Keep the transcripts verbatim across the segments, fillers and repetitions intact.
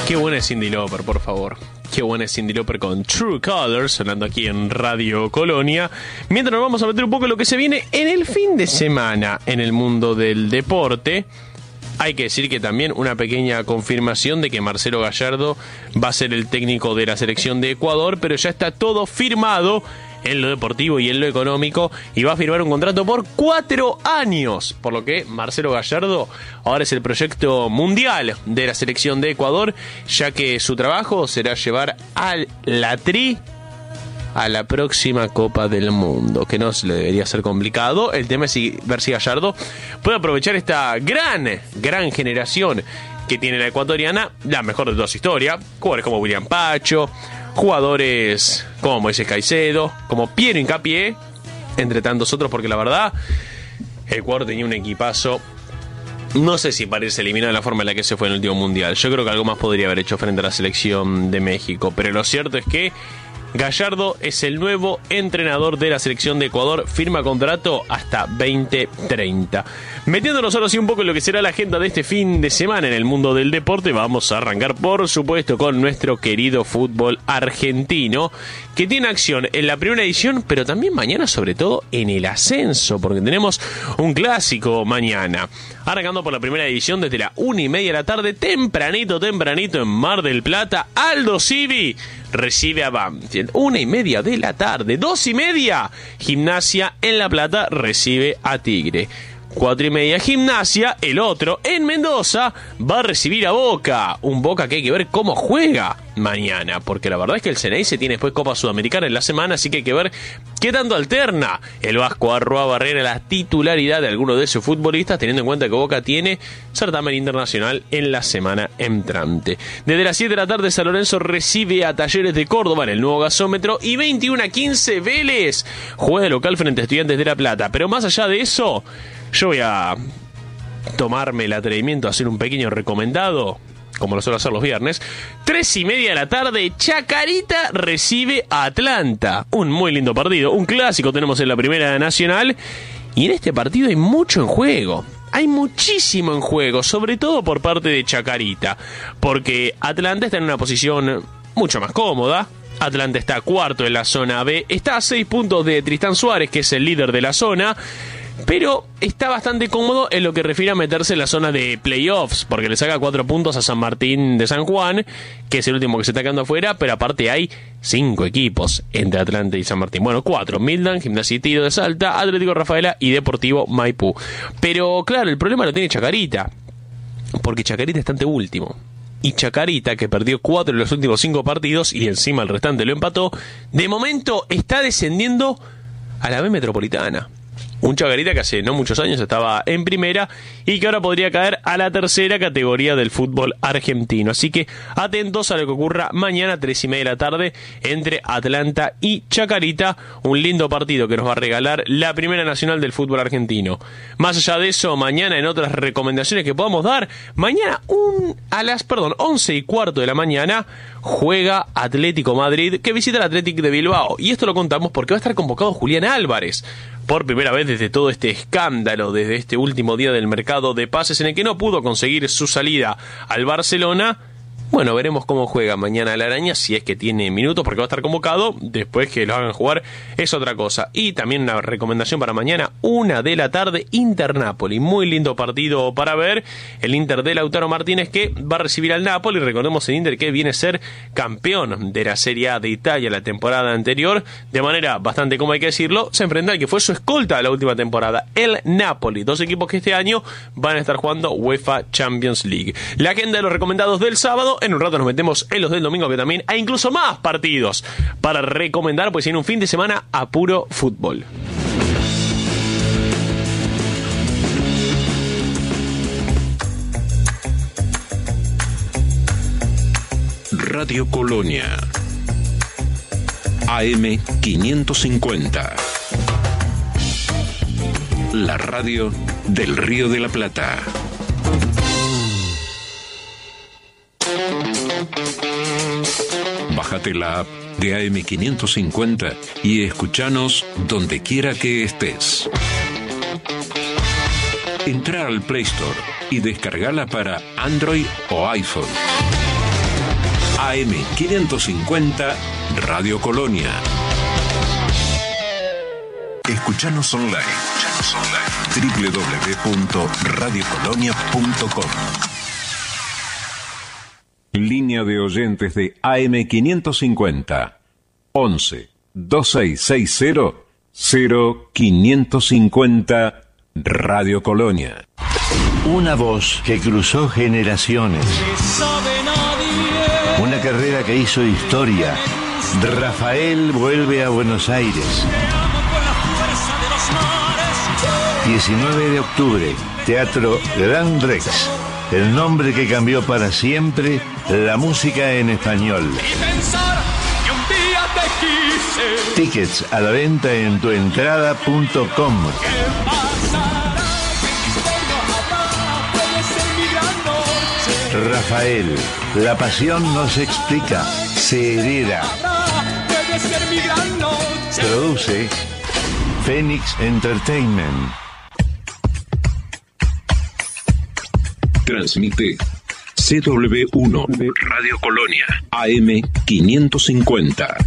Qué buena es Cyndi Lauper, por favor. Qué buena es Cyndi Lauper con True Colors, sonando aquí en Radio Colonia. Mientras nos vamos a meter un poco en lo que se viene en el fin de semana en el mundo del deporte. Hay que decir que también una pequeña confirmación de que Marcelo Gallardo va a ser el técnico de la selección de Ecuador, pero ya está todo firmado en lo deportivo y en lo económico, y va a firmar un contrato por cuatro años, por lo que Marcelo Gallardo ahora es el proyecto mundial de la selección de Ecuador, ya que su trabajo será llevar a la Tri a la próxima Copa del Mundo, que no se le debería ser complicado. El tema es si, ver si Gallardo puede aprovechar esta gran, gran generación que tiene la ecuatoriana, la mejor de toda su historia, jugadores como William Pacho, jugadores como Moisés Caicedo, como Piero Hincapié, entre tantos otros, porque la verdad, el Ecuador tenía un equipazo. No sé si para irse eliminado de la forma en la que se fue en el último mundial. Yo creo que algo más podría haber hecho frente a la selección de México, pero lo cierto es que Gallardo es el nuevo entrenador de la selección de Ecuador, firma contrato hasta veinte treinta. Metiéndonos ahora sí un poco en lo que será la agenda de este fin de semana en el mundo del deporte, vamos a arrancar por supuesto con nuestro querido fútbol argentino, que tiene acción en la primera edición, pero también mañana sobre todo en el ascenso, porque tenemos un clásico mañana. Arrancando por la primera edición desde la una y media de la tarde, tempranito, tempranito en Mar del Plata, Aldo Civi recibe a Banfield. Una y media de la tarde, dos y media, Gimnasia en La Plata recibe a Tigre. Cuatro y media, Gimnasia, el otro, en Mendoza, va a recibir a Boca. Un Boca que hay que ver cómo juega mañana, porque la verdad es que el Ceneice tiene después Copa Sudamericana en la semana, así que hay que ver qué tanto alterna el Vasco Arroa Barrera la titularidad de alguno de sus futbolistas, teniendo en cuenta que Boca tiene certamen internacional en la semana entrante. Desde las siete de la tarde, San Lorenzo recibe a Talleres de Córdoba en el nuevo gasómetro, y veintiuno a quince, Vélez juega de local frente a Estudiantes de La Plata. Pero más allá de eso, yo voy a tomarme el atrevimiento a hacer un pequeño recomendado, como lo suelo hacer los viernes. Tres y media de la tarde, Chacarita recibe a Atlanta. Un muy lindo partido, un clásico tenemos en la Primera Nacional, y en este partido hay mucho en juego. Hay muchísimo en juego, sobre todo por parte de Chacarita, porque Atlanta está en una posición mucho más cómoda. Atlanta está cuarto en la zona B, está a seis puntos de Tristán Suárez, que es el líder de la zona, pero está bastante cómodo en lo que refiere a meterse en la zona de playoffs, porque le saca cuatro puntos a San Martín de San Juan, que es el último que se está quedando afuera, pero aparte hay cinco equipos entre Atlanta y San Martín. Bueno, cuatro: Mildan, Gimnasia y Tiro de Salta, Atlético Rafaela y Deportivo Maipú. Pero claro, el problema lo tiene Chacarita, porque Chacarita está ante último. Y Chacarita, que perdió cuatro de los últimos cinco partidos y encima el restante lo empató, de momento está descendiendo a la B Metropolitana. Un Chacarita que hace no muchos años estaba en primera y que ahora podría caer a la tercera categoría del fútbol argentino. Así que atentos a lo que ocurra mañana, tres y media de la tarde, entre Atlanta y Chacarita. Un lindo partido que nos va a regalar la Primera Nacional del fútbol argentino. Más allá de eso, mañana en otras recomendaciones que podamos dar, mañana un, a las perdón, once y cuarto de la mañana juega Atlético Madrid, que visita el Athletic de Bilbao. Y esto lo contamos porque va a estar convocado Julián Álvarez. Por primera vez desde todo este escándalo, desde este último día del mercado de pases en el que no pudo conseguir su salida al Barcelona. Bueno, veremos cómo juega mañana la Araña, si es que tiene minutos, porque va a estar convocado. Después que lo hagan jugar es otra cosa. Y también una recomendación para mañana, una de la tarde, Inter-Napoli. Muy lindo partido para ver. El Inter de Lautaro Martínez, que va a recibir al Napoli. Recordemos el Inter que viene a ser campeón de la Serie A de Italia la temporada anterior. De manera bastante, como hay que decirlo, se enfrenta al que fue su escolta la última temporada, el Napoli. Dos equipos que este año van a estar jugando UEFA Champions League. La agenda de los recomendados del sábado. En un rato nos metemos en los del domingo, que también hay incluso más partidos para recomendar, pues tiene un fin de semana a puro fútbol. Radio Colonia, A M quinientos cincuenta, la radio del Río de la Plata. Bájate la app de A M quinientos cincuenta y escuchanos donde quiera que estés. Entra al Play Store y descargala para Android o iPhone. A M quinientos cincuenta Radio Colonia. Escuchanos online. Escuchanos online. doble u doble u doble u punto radio colonia punto com. Línea de oyentes de A M quinientos cincuenta. once, veintiséis sesenta, cero quinientos cincuenta Radio Colonia. Una voz que cruzó generaciones. Una carrera que hizo historia. Rafael vuelve a Buenos Aires. diecinueve de octubre, Teatro Gran Rex. El nombre que cambió para siempre la música en español. Tickets a la venta en tuentrada punto com. Rafael, la pasión no se explica, se hereda. Produce Phoenix Entertainment. Transmite C W uno Radio Colonia A M quinientos cincuenta.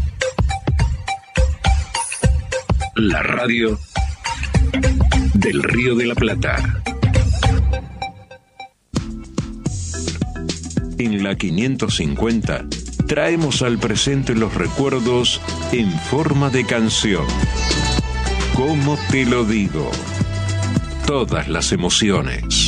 La radio del Río de la Plata. En la quinientos cincuenta traemos al presente los recuerdos en forma de canción. ¿Cómo te lo digo? Todas las emociones.